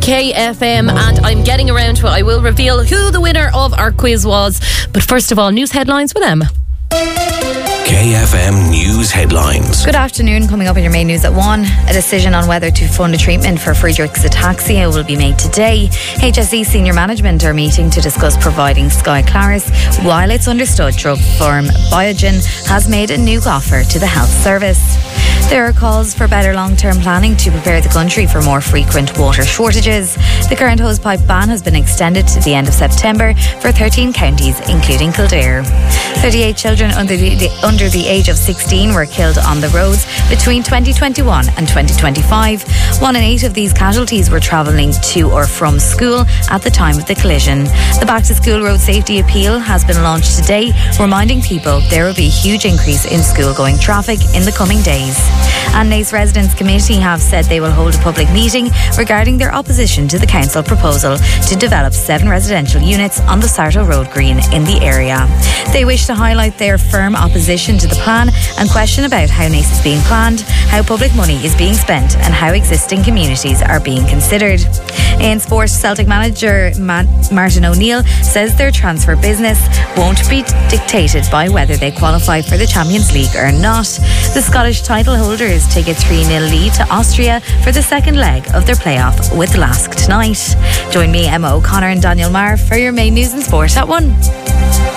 KFM, and I'm getting around to it. I will reveal who the winner of our quiz was. But first of all, news headlines with Emma. KFM News Headlines. Good afternoon. Coming up in your main news at 1, a decision on whether to fund a treatment for Friedreich's ataxia will be made today. HSE senior management are meeting to discuss providing Skyclarys, while it's understood drug firm Biogen has made a new offer to the health service. There are calls for better long-term planning to prepare the country for more frequent water shortages. The current hosepipe ban has been extended to the end of September for 13 counties, including Kildare. 38 children under the age of 16 were killed on the roads between 2021 and 2025. 1 in 8 of these casualties were travelling to or from school at the time of the collision. The Back to School Road Safety Appeal has been launched today, reminding people there will be a huge increase in school-going traffic in the coming days. And Naas Residents Committee have said they will hold a public meeting regarding their opposition to the council proposal to develop 7 residential units on the Sarto Road Green in the area. They wish to highlight their firm opposition to the plan and question about how Naas is being planned, how public money is being spent and how existing communities are being considered. In sport, Celtic manager Martin O'Neill says their transfer business won't be dictated by whether they qualify for the Champions League or not. The Scottish title holders take a 3-0 lead to Austria for the second leg of their playoff with Lask tonight. Join me, Emma O'Connor and Daniel Marr for your main news and sport at 1.